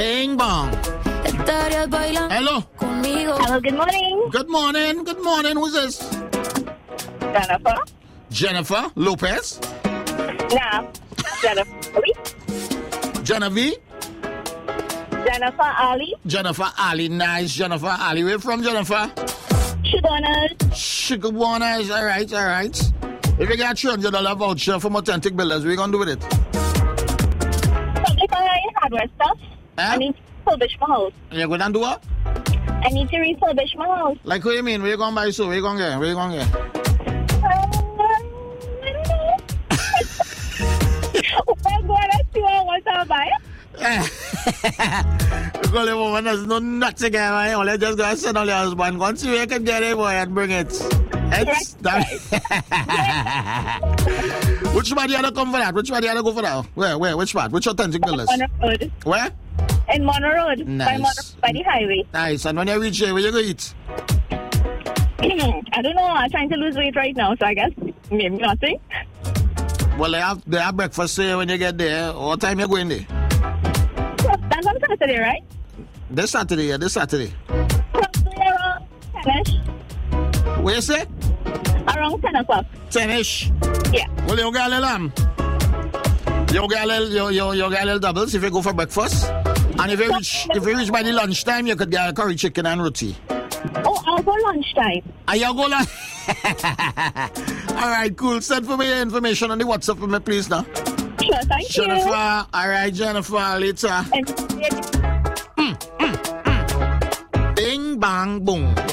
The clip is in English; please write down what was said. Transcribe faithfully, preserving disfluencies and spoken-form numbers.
Bing bong. Hello. Hello, good morning. Good morning. Good morning. Who's this? Jennifer. Jennifer Lopez. Nah, Jennifer. Genevieve. Jennifer Ali. Jennifer Ali. Nice, Jennifer Ali. Where from, Jennifer? Sugarwarners. Sugarwarners. All right, all right. If you get a three hundred dollars voucher from Authentic Builders, what are you going to do with it? Probably buy hardware stuff. Eh? I need to refurbish my house. You're going to do what? I need to refurbish my house. Like, what do you mean? Where you going to buy so? Where you going to get? Where you going to get? Um, I don't know. Well, go and see what I want to buy. Because the woman has no nuts again, man. Only just go and send all your husband. Go and see where you can get it, boy, and bring it. It's that. Which part you had to come for that? Which part you had to go for that? Where, where, which part? Which Authentic Builders? Monroe Road. Where? In Monroe Road. Nice. By, Monroe, by the highway. Nice. And when you reach here, where you go eat? I don't know. I'm trying to lose weight right now, so I guess maybe nothing. Well, they have, they have breakfast here when you get there. What time you going there? That's on Saturday, right? This Saturday, yeah, this Saturday. Probably around ten-ish. What you say? Around ten o'clock. ten-ish? Yeah. Well, you get a little lamb. You get a little, you, you, you get a little doubles if you go for breakfast. And if you reach, if you reach by the lunchtime, you could get a curry chicken and roti. Oh, I'll go lunchtime. Are you go lunch? All right, cool. Send for me your information on the WhatsApp for me, please, now. Sure, thank Jennifer, you. Jennifer. All right, Jennifer. Later. And- Mm, mm, mm. Bing, bang, boom.